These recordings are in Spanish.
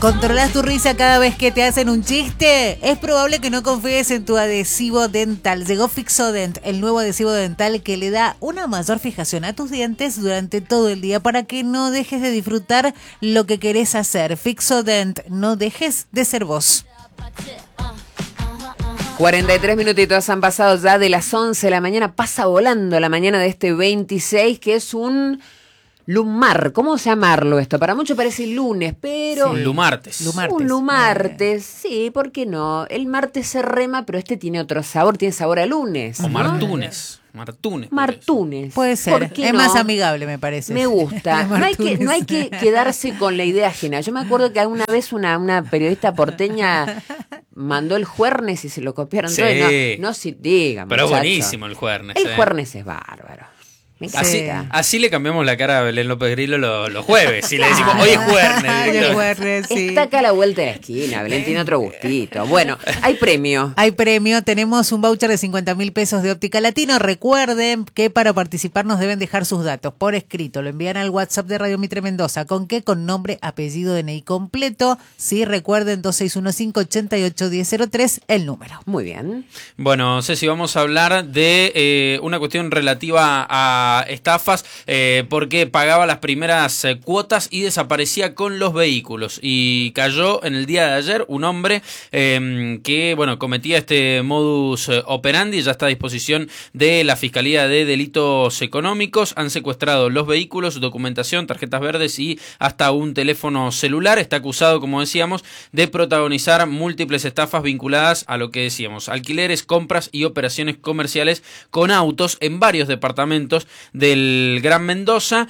¿Controlas tu risa cada vez que te hacen un chiste? Es probable que no confíes en tu adhesivo dental. Llegó Fixodent, el nuevo adhesivo dental que le da una mayor fijación a tus dientes durante todo el día para que no dejes de disfrutar lo que querés hacer. Fixodent, no dejes de ser vos. 43 minutitos han pasado ya de las 11 de la mañana. Pasa volando la mañana de este 26, que es un lumar. ¿Cómo llamarlo esto? Para muchos parece lunes, pero... Sí. Lumartes. Un lumartes, sí, ¿por qué no? El martes se rema, pero este tiene otro sabor, tiene sabor a lunes. O martunes. Martunes. Puede ser, es más amigable, me parece. Me gusta. No hay que quedarse con la idea ajena. Yo me acuerdo que alguna vez una periodista porteña mandó el juernes y se lo copiaron todo. No si digan, pero muchacho. Buenísimo el juernes. El juernes es bárbaro. Me encanta. Así le cambiamos la cara a Belén López Grillo los jueves. Y le decimos, hoy es jueves. Sí. Está acá a la vuelta de la esquina. Belén tiene otro gustito. Bueno, hay premio. Hay premio. Tenemos un voucher de 50.000 pesos de Óptica Latino. Recuerden que para participar nos deben dejar sus datos por escrito. Lo envían al WhatsApp de Radio Mitre Mendoza. ¿Con qué? Con nombre, apellido, DNI completo. Sí, recuerden, 2615-881003, el número. Muy bien. Bueno, Ceci, vamos a hablar de una cuestión relativa a estafas, porque pagaba las primeras cuotas y desaparecía con los vehículos. Y cayó en el día de ayer un hombre que, bueno, cometía este modus operandi. Ya está a disposición de la Fiscalía de Delitos Económicos. Han secuestrado los vehículos, documentación, tarjetas verdes y hasta un teléfono celular. Está acusado, como decíamos, de protagonizar múltiples estafas vinculadas a lo que decíamos: alquileres, compras y operaciones comerciales con autos en varios departamentos del Gran Mendoza.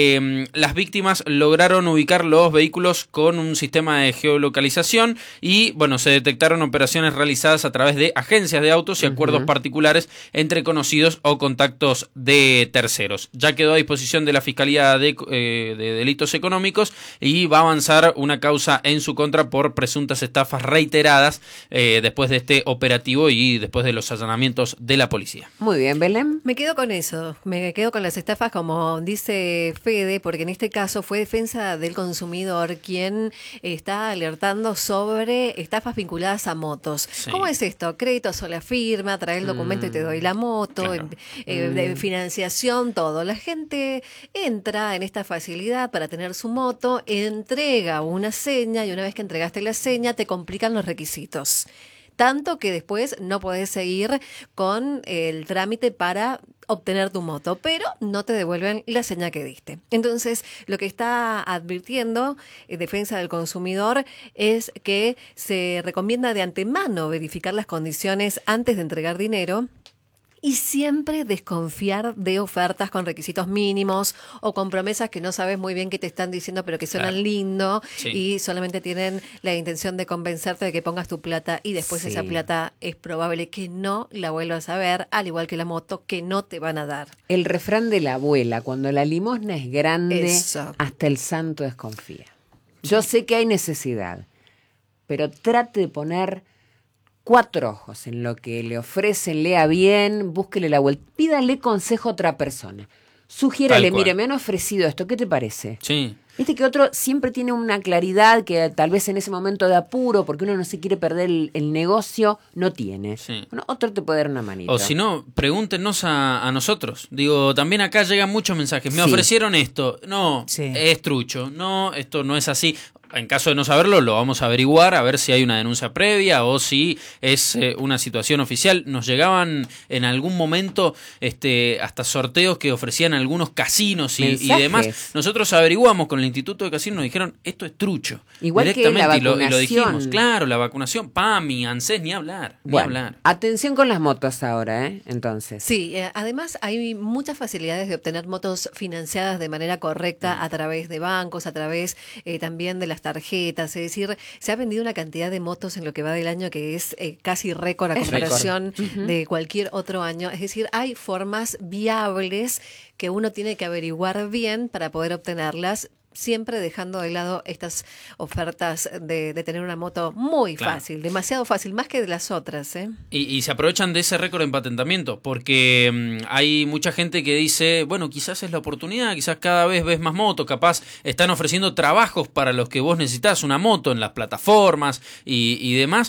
Las víctimas lograron ubicar los vehículos con un sistema de geolocalización y, bueno, se detectaron operaciones realizadas a través de agencias de autos y acuerdos particulares entre conocidos o contactos de terceros. Ya quedó a disposición de la Fiscalía de Delitos Económicos y va a avanzar una causa en su contra por presuntas estafas reiteradas después de este operativo y después de los allanamientos de la policía. Muy bien, Belén. Me quedo con eso, me quedo con las estafas, como dice Fede, porque en este caso fue Defensa del Consumidor quien está alertando sobre estafas vinculadas a motos. Sí. ¿Cómo es esto? Crédito sola firma, trae el documento y te doy la moto, claro. De financiación, todo. La gente entra en esta facilidad para tener su moto, entrega una seña y una vez que entregaste la seña te complican los requisitos. Tanto que después no podés seguir con el trámite para obtener tu moto, pero no te devuelven la señal que diste. Entonces, lo que está advirtiendo Defensa del Consumidor es que se recomienda de antemano verificar las condiciones antes de entregar dinero y siempre desconfiar de ofertas con requisitos mínimos o con promesas que no sabes muy bien qué te están diciendo, pero que suenan lindo, sí. Y solamente tienen la intención de convencerte de que pongas tu plata y después esa plata es probable que no la vuelvas a ver, al igual que la moto que no te van a dar. El refrán de la abuela, cuando la limosna es grande, hasta el santo desconfía. Yo sé que hay necesidad, pero trate de poner 4 ojos en lo que le ofrecen, lea bien, búsquele la vuelta, pídale consejo a otra persona. Sugiérale, mire, me han ofrecido esto, ¿qué te parece? Sí. Viste que otro siempre tiene una claridad que tal vez en ese momento de apuro, porque uno no se quiere perder el negocio, no tiene. Sí. Bueno, otro te puede dar una manita. O si no, pregúntenos a nosotros. Digo, también acá llegan muchos mensajes. Me ofrecieron esto. No, es trucho. No, esto no es así. En caso de no saberlo, lo vamos a averiguar, a ver si hay una denuncia previa o si es una situación oficial. Nos llegaban en algún momento hasta sorteos que ofrecían algunos casinos y demás. Nosotros averiguamos con el Instituto de Casinos, nos dijeron, esto es trucho. Igual que la vacunación. Y lo dijimos, claro, la vacunación, PAMI, ANSES, ni hablar. Atención con las motos ahora, entonces. Sí, además hay muchas facilidades de obtener motos financiadas de manera correcta a través de bancos, a través también de las tarjetas, es decir, se ha vendido una cantidad de motos en lo que va del año que es casi récord a comparación de cualquier otro año. Es decir, hay formas viables que uno tiene que averiguar bien para poder obtenerlas. siempre dejando de lado estas ofertas de tener una moto muy fácil, demasiado fácil, más que de las otras. Y se aprovechan de ese récord en patentamiento, porque hay mucha gente que dice, bueno, quizás es la oportunidad, quizás cada vez ves más motos, capaz están ofreciendo trabajos para los que vos necesitas una moto en las plataformas y demás.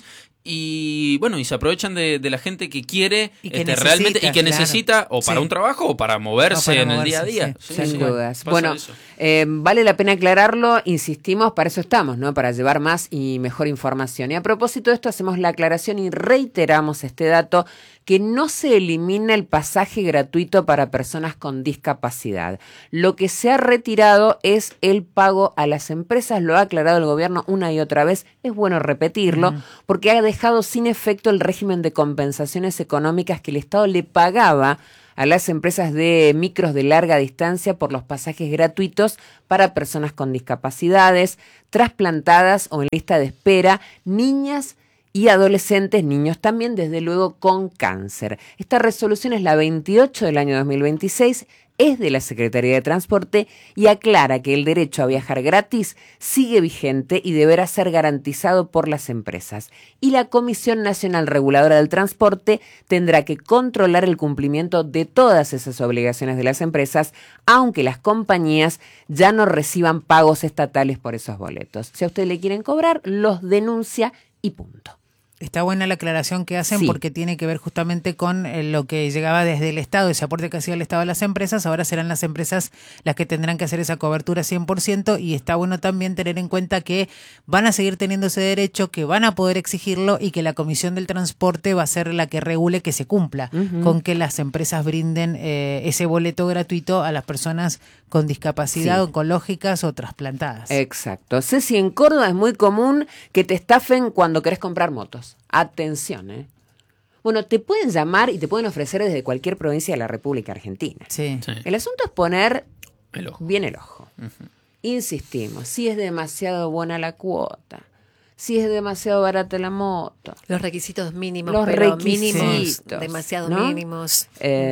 Y bueno, y se aprovechan de la gente que quiere y que realmente y que necesita o para un trabajo o para moverse en el día a día. Sin dudas. Bueno, vale la pena aclararlo, insistimos, para eso estamos, ¿no? Para llevar más y mejor información. Y a propósito de esto, hacemos la aclaración y reiteramos este dato, que no se elimina el pasaje gratuito para personas con discapacidad. Lo que se ha retirado es el pago a las empresas, lo ha aclarado el gobierno una y otra vez, es bueno repetirlo, porque ha dejado sin efecto el régimen de compensaciones económicas que el Estado le pagaba a las empresas de micros de larga distancia por los pasajes gratuitos para personas con discapacidades, trasplantadas o en lista de espera, niñas y adolescentes, niños también, desde luego con cáncer. Esta resolución es la 28 del año 2026, es de la Secretaría de Transporte y aclara que el derecho a viajar gratis sigue vigente y deberá ser garantizado por las empresas. Y la Comisión Nacional Reguladora del Transporte tendrá que controlar el cumplimiento de todas esas obligaciones de las empresas, aunque las compañías ya no reciban pagos estatales por esos boletos. Si a usted le quieren cobrar, los denuncia y punto. Está buena la aclaración que hacen porque tiene que ver justamente con lo que llegaba desde el Estado, ese aporte que hacía el Estado a las empresas. Ahora serán las empresas las que tendrán que hacer esa cobertura 100%, y está bueno también tener en cuenta que van a seguir teniendo ese derecho, que van a poder exigirlo y que la Comisión del Transporte va a ser la que regule que se cumpla con que las empresas brinden ese boleto gratuito a las personas con discapacidad oncológicas o trasplantadas. Exacto. Ceci, en Córdoba es muy común que te estafen cuando querés comprar motos. Atención, Bueno, te pueden llamar y te pueden ofrecer desde cualquier provincia de la República Argentina. Sí. El asunto es poner bien el ojo. Insistimos, si es demasiado buena la cuota, si es demasiado barata la moto. Los requisitos mínimos, los pero requisitos, mínimos, demasiado mínimos.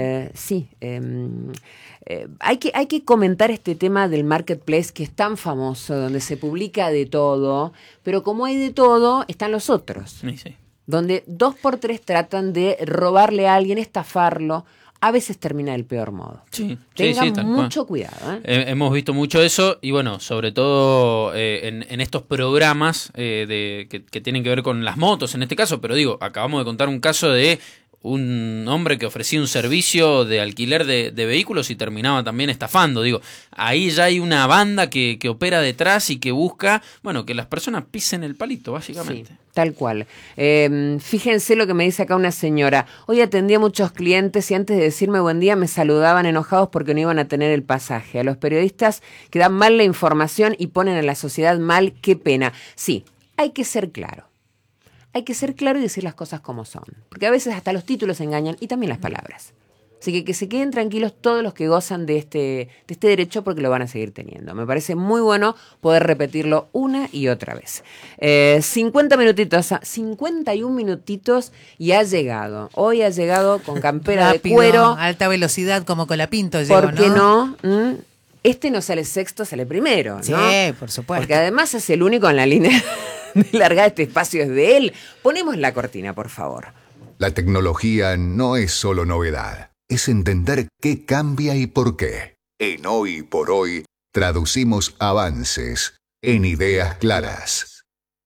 Hay que comentar este tema del marketplace que es tan famoso, donde se publica de todo, pero como hay de todo, están los otros. Sí. Donde 2x3 tratan de robarle a alguien, estafarlo. A veces termina del peor modo. Tengan mucho cuidado. Hemos visto mucho eso y bueno, sobre todo en estos programas que tienen que ver con las motos en este caso, pero digo, acabamos de contar un caso de un hombre que ofrecía un servicio de alquiler de vehículos y terminaba también estafando. Digo, ahí ya hay una banda que opera detrás y que busca, bueno, que las personas pisen el palito, básicamente. Sí, tal cual. Fíjense lo que me dice acá una señora. Hoy atendí a muchos clientes y antes de decirme buen día me saludaban enojados porque no iban a tener el pasaje. A los periodistas que dan mal la información y ponen a la sociedad mal, qué pena. Sí, hay que ser claro. Hay que ser claro y decir las cosas como son. Porque a veces hasta los títulos engañan y también las palabras. Así que se queden tranquilos todos los que gozan de este derecho, porque lo van a seguir teniendo. Me parece muy bueno poder repetirlo una y otra vez. 51 minutitos y ha llegado. Hoy ha llegado con campera rápido, de cuero. Alta velocidad como Colapinto. ¿Por qué no? Este no sale sexto, sale primero, ¿no? Sí, por supuesto. Porque además es el único en la línea de largar este espacio, es de él. Ponemos la cortina, por favor. La tecnología no es solo novedad, es entender qué cambia y por qué. En Hoy por Hoy traducimos avances en ideas claras.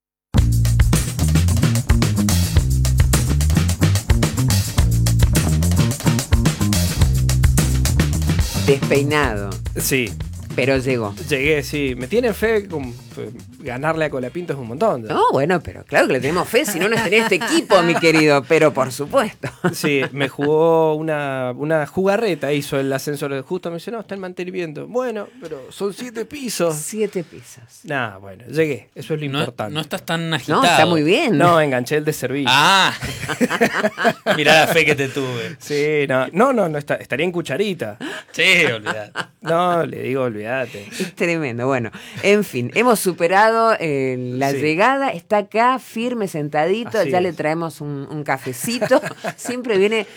Despeinado. Sí. Pero llegó. Llegué, sí. Me tiene fe con ganarle a Colapinto es un montón. ¿No? No, bueno, pero claro que le tenemos fe, si no, no estaría este equipo, mi querido, pero por supuesto. Sí, me jugó una jugarreta, hizo el ascensor, justo me dice, no, está en mantenimiento. Bueno, pero son 7 pisos. 7 pisos. Nah, bueno, llegué, eso es lo importante. No estás tan agitado. No, está muy bien. No, enganché el de servicio. Ah, mirá la fe que te tuve. Sí, no, estaría en cucharita. Sí, olvidate. No, le digo, olvídate. Es tremendo. Bueno, en fin, hemos superado anunciado la llegada, está acá firme, sentadito, Así ya es. le traemos un cafecito, siempre viene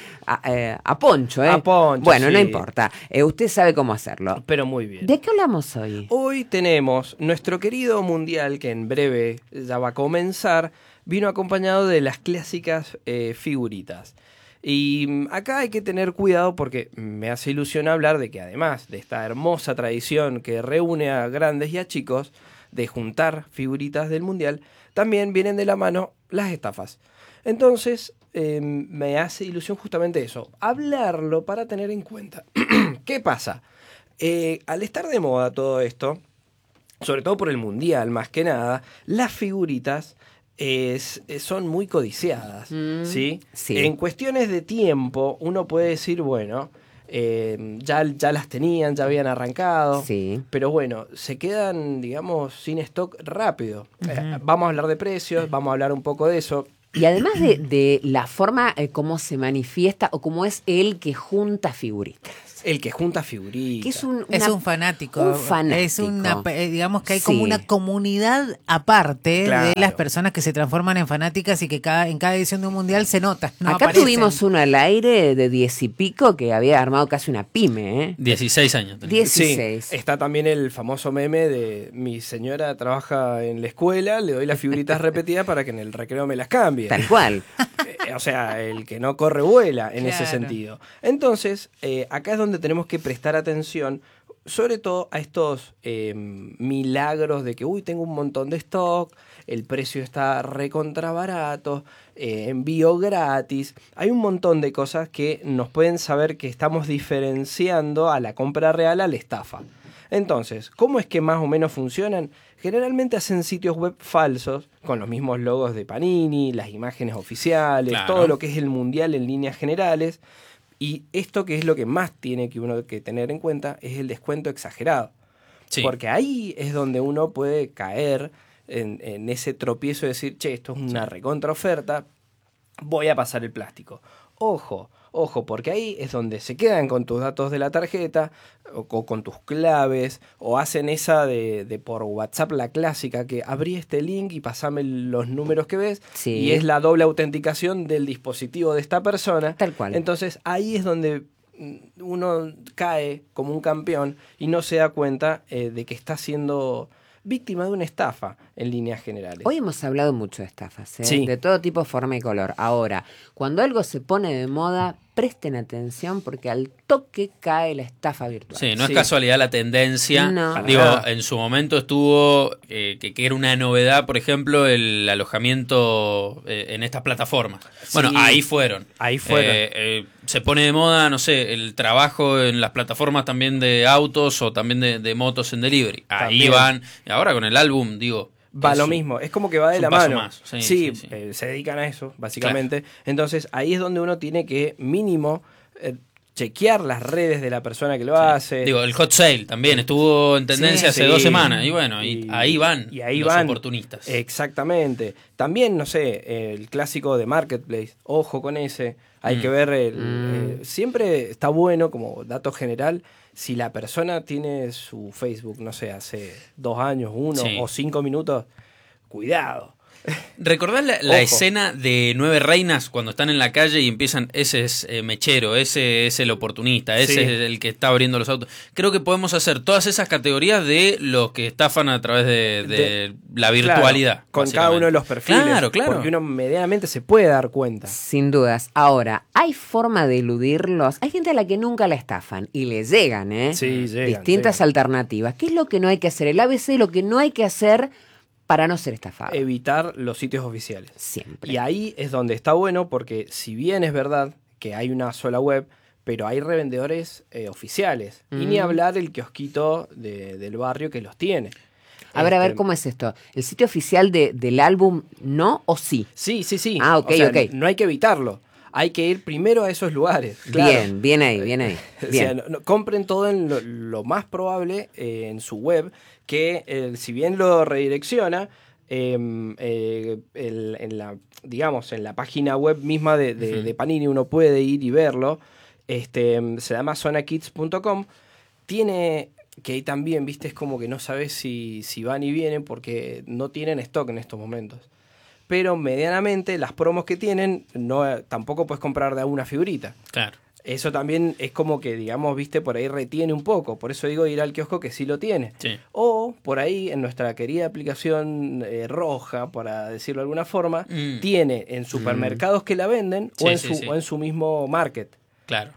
a poncho, ¿eh? A poncho, bueno, sí. no importa, usted sabe cómo hacerlo. Pero muy bien. ¿De qué hablamos hoy? Hoy tenemos nuestro querido mundial, que en breve ya va a comenzar, vino acompañado de las clásicas figuritas. Y acá hay que tener cuidado porque me hace ilusión hablar de que además de esta hermosa tradición que reúne a grandes y a chicos de juntar figuritas del mundial, también vienen de la mano las estafas. Entonces me hace ilusión justamente eso, hablarlo para tener en cuenta. ¿Qué pasa? Al estar de moda todo esto, sobre todo por el mundial más que nada, las figuritas son muy codiciadas, ¿sí? Sí. En cuestiones de tiempo, uno puede decir, bueno, ya las tenían, ya habían arrancado, Sí. pero bueno, se quedan, digamos, sin stock rápido. Vamos a hablar de precios, vamos a hablar un poco de eso. Y además de la forma cómo se manifiesta o cómo es el que junta figuritas. El que junta figuritas. Que es Es un fanático. Un fanático. Es una, digamos que hay Sí. como una comunidad aparte Claro. de las personas que se transforman en fanáticas y que en cada edición de un mundial se nota. No Acá aparecen. tuvimos uno al aire de 10 y pico que había armado casi una pyme, ¿eh? 16 años. tenía. 16. Sí, está también el famoso meme de mi señora trabaja en la escuela, le doy las figuritas repetidas para que en el recreo me las cambie. Tal cual. O sea, el que no corre vuela en ese Claro. sentido. Entonces, acá es donde tenemos que prestar atención, sobre todo a estos milagros de que, tengo un montón de stock, el precio está recontra barato, envío gratis. Hay un montón de cosas que nos pueden saber que estamos diferenciando a la compra real a la estafa. Entonces, ¿cómo es que más o menos funcionan? Generalmente hacen sitios web falsos con los mismos logos de Panini, las imágenes oficiales, Claro. todo lo que es el mundial en líneas generales. Y esto, que es lo que más tiene que uno que tener en cuenta, es el descuento exagerado. Sí. Porque ahí es donde uno puede caer en ese tropiezo de decir, che, esto es una recontra oferta, voy a pasar el plástico. Ojo, porque ahí es donde se quedan con tus datos de la tarjeta o con tus claves, o hacen esa de por WhatsApp, la clásica, que abrí este link y pasame los números que ves, Sí. y es la doble autenticación del dispositivo de esta persona. Tal cual. Entonces ahí es donde uno cae como un campeón y no se da cuenta de que está siendo víctima de una estafa en líneas generales. Hoy hemos hablado mucho de estafas, ¿eh? Sí. De todo tipo, forma y color. Ahora, cuando algo se pone de moda, presten atención porque al toque cae la estafa virtual. Sí, no Sí. es casualidad la tendencia. No. Digo, Para nada. en su momento estuvo que era una novedad, por ejemplo, el alojamiento en estas plataformas. Bueno, Sí. ahí fueron. Ahí fueron. Se pone de moda, no sé, el trabajo en las plataformas también de autos o también de motos en delivery. Ahí También. van. Y ahora con el álbum, digo. Va es lo un- mismo, es como que va de es un la paso mano. más. Sí, sí. Se dedican a eso, básicamente. Entonces, ahí es donde uno tiene que, mínimo, chequear las redes de la persona que lo hace. Digo, el hot sale también estuvo en tendencia Sí, hace 2 sí. semanas. Y bueno, y ahí van y ahí los van. oportunistas. Exactamente. También, no sé, el clásico de Marketplace. Ojo con ese. Hay que ver. Siempre está bueno, como dato general, si la persona tiene su Facebook, no sé, hace 2 años, 1 Sí. o 5 minutos, cuidado. ¿Recordás la Ojo. escena de Nueve Reinas cuando están en la calle y empiezan, ese es mechero, ese es el oportunista, ese Sí. es el que está abriendo los autos? Creo que podemos hacer todas esas categorías de los que estafan a través de la virtualidad. Claro, con cada uno de los perfiles. Claro. Porque uno medianamente se puede dar cuenta. Sin dudas. Ahora, ¿hay forma de eludirlos? Hay gente a la que nunca la estafan y le llegan, ¿eh? Sí, llegan, Distintas llegan. alternativas. ¿Qué es lo que no hay que hacer? El ABC, lo que no hay que hacer para no ser estafado. Evitar los sitios oficiales. Siempre. Y ahí es donde está bueno, porque si bien es verdad que hay una sola web, pero hay revendedores oficiales. Y ni hablar el kiosquito del barrio que los tiene. A ver, ¿cómo es esto? ¿El sitio oficial del álbum no o sí? Sí. Ah, ok, O sea, ok. No hay que evitarlo. Hay que ir primero a esos lugares. Claro. Bien ahí. O sea, Bien. compren todo en lo más probable en su web, que si bien lo redirecciona, en la página web misma de Panini uno puede ir y verlo. Se llama zonakids.com. Tiene que ahí también, viste, es como que no sabes si van y vienen porque no tienen stock en estos momentos. Pero medianamente las promos que tienen, tampoco puedes comprar de a una figurita. Claro. Eso también es como que, digamos, viste, por ahí retiene un poco. Por eso digo ir al kiosco que sí lo tiene. Sí. O por ahí en nuestra querida aplicación roja, para decirlo de alguna forma, tiene en supermercados que la venden o en su mismo market. Claro.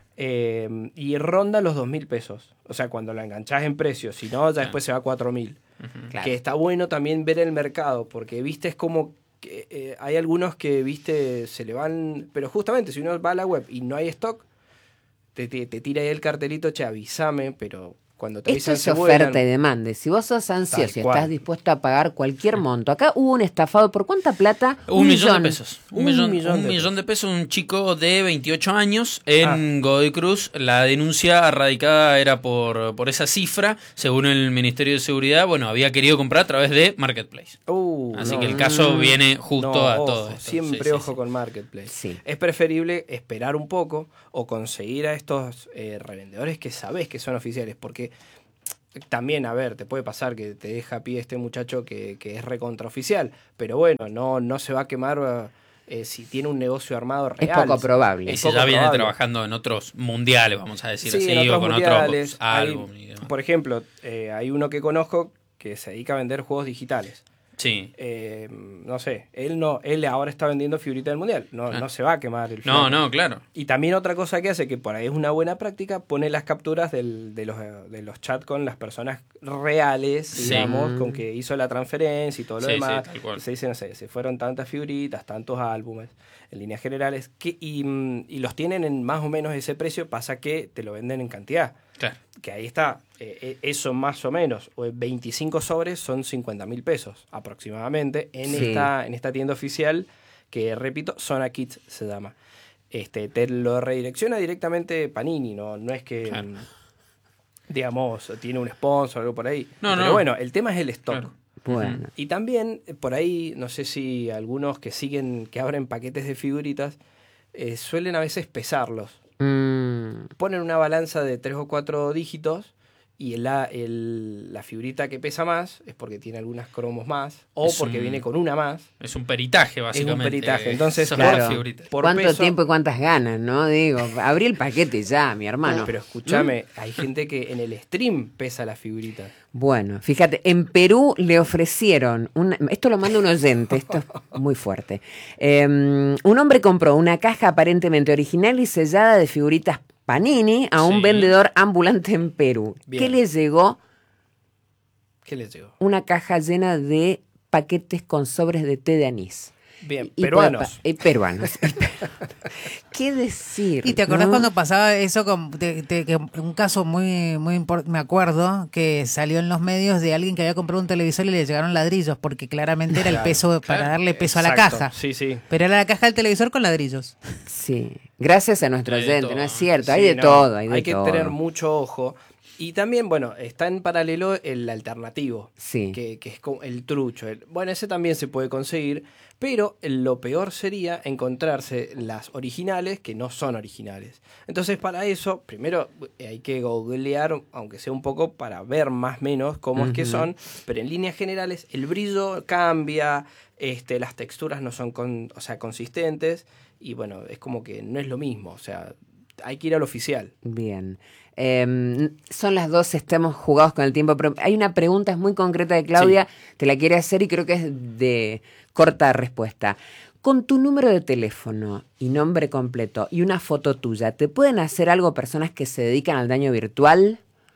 Y ronda los 2.000 pesos. O sea, cuando la enganchás en precio. Si no, ya después se va a 4.000. Claro. Que está bueno también ver el mercado. Porque, viste, es como... que, hay algunos que, viste, se le van... Pero justamente, si uno va a la web y no hay stock... Te tira ahí el cartelito, che, avísame, pero cuando te Esto avisan es se oferta vuelan. y demanda. Si vos sos ansioso Tal y cual. estás dispuesto a pagar cualquier monto. Acá hubo un estafado. ¿Por cuánta plata? 1 millón de pesos. Un millón de pesos. Un chico de 28 años en Godoy Cruz. La denuncia radicada era por esa cifra. Según el Ministerio de Seguridad, bueno, había querido comprar a través de Marketplace. Así que el caso viene justo a todo esto. Siempre Sí, sí, ojo sí. con Marketplace. Sí. Es preferible esperar un poco o conseguir a estos revendedores que sabés que son oficiales, porque también, a ver, te puede pasar que te deja a pie este muchacho que es recontraoficial, pero bueno, no se va a quemar si tiene un negocio armado real. Es poco probable. Y Es si poco ya viene probable. trabajando en otros mundiales, vamos a decir Sí, así, en o otros con mundiales, otros álbum. y demás. por ejemplo, hay uno que conozco que se dedica a vender juegos digitales. Sí. No sé, él ahora está vendiendo figuritas del mundial. No se va a quemar el flaco. No, claro. Y también otra cosa que hace, que por ahí es una buena práctica, pone las capturas de los chats con las personas reales, Sí. digamos, con que hizo la transferencia y todo lo Sí, demás. sí, tal cual. Se dice, no sé, se fueron tantas figuritas, tantos álbumes, en líneas generales, y los tienen en más o menos ese precio, pasa que te lo venden en cantidad. Claro. Que ahí está, eso más o menos, 25 sobres son 50.000 pesos aproximadamente en Sí. esta tienda oficial, que repito, Zona Kids se llama. Te lo redirecciona directamente Panini, no es que, Claro. digamos, tiene un sponsor o algo por ahí. No, Pero no. bueno, el tema es el stock. Claro. Bueno. Y también, por ahí, no sé si algunos que abren paquetes de figuritas, suelen a veces pesarlos. Ponen una balanza de 3 o 4 dígitos y la figurita que pesa más es porque tiene algunas cromos más o Es porque un- viene con una más. Es un peritaje, básicamente. peritaje. Entonces, Son claro. las figuritas. Por ¿Cuánto peso- tiempo y cuántas ganas, no? Digo, abrí el paquete ya, mi hermano. Pero escúchame, hay gente que en el stream pesa la figurita. Bueno, fíjate, en Perú le ofrecieron, esto lo manda un oyente, esto es muy fuerte. Un hombre compró una caja aparentemente original y sellada de figuritas Panini a un Sí. vendedor ambulante en Perú. Bien. ¿Qué le llegó? ¿Qué les digo? Una caja llena de paquetes con sobres de té de anís. Bien, Y peruanos. peruanos. ¿Qué decir? ¿Y te acordás no? cuando pasaba eso que un caso muy me acuerdo que salió en los medios de alguien que había comprado un televisor y le llegaron ladrillos porque claramente era el Claro, peso para darle peso a la Exacto. caja. Sí, sí. Pero era la caja del televisor con ladrillos. Sí, gracias a nuestro Hay de oyente, todo. ¿no es cierto? Hay Sí, de no, todo, hay de que todo. tener mucho ojo. Y también, bueno, está en paralelo el alternativo, Sí. que es como el trucho. Bueno, ese también se puede conseguir, pero lo peor sería encontrarse las originales que no son originales. Entonces, para eso, primero hay que googlear, aunque sea un poco, para ver más o menos cómo es que son, pero en líneas generales el brillo cambia, las texturas no son consistentes, y bueno, es como que no es lo mismo, o sea, hay que ir al oficial. Bien. Son las 12, estamos jugados con el tiempo, pero hay una pregunta, es muy concreta de Claudia, te la quiere hacer y creo que es de corta respuesta. Con tu número de teléfono y nombre completo y una foto tuya, ¿te pueden hacer algo personas que se dedican al daño virtual?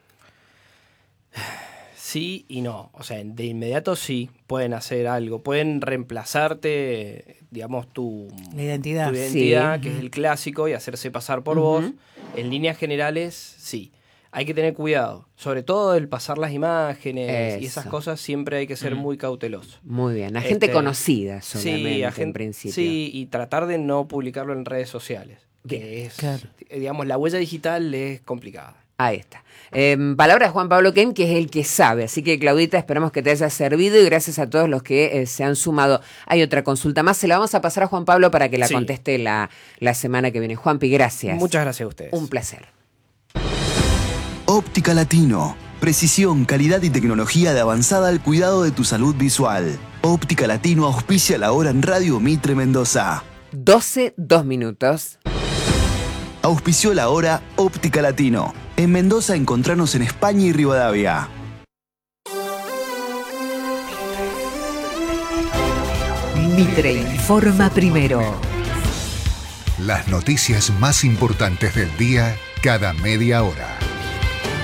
Sí y no. O sea, de inmediato sí pueden hacer algo. Pueden reemplazarte, digamos, tu La identidad. identidad, Sí. que es el clásico, y hacerse pasar por vos. En líneas generales, sí. Hay que tener cuidado. Sobre todo el pasar las imágenes y esas Eso. cosas, siempre hay que ser muy cauteloso. Muy bien, a gente conocida solamente Sí, a en gente, principio. sí, y tratar de no publicarlo en redes sociales. Que es, Claro. digamos, la huella digital es complicada. Ahí está. Palabra de Juan Pablo Kem, que es el que sabe. Así que, Claudita, esperamos que te haya servido y gracias a todos los que se han sumado. Hay otra consulta más, se la vamos a pasar a Juan Pablo para que la Sí. conteste la semana que viene. Juanpi, gracias. Muchas gracias a ustedes. Un placer. Óptica Latino. Precisión, calidad y tecnología de avanzada al cuidado de tu salud visual. Óptica Latino auspicia la hora en Radio Mitre Mendoza. 12:02. Auspició la hora Óptica Latino. En Mendoza encontrarnos en España y Rivadavia. Mitre informa primero. Las noticias más importantes del día cada media hora.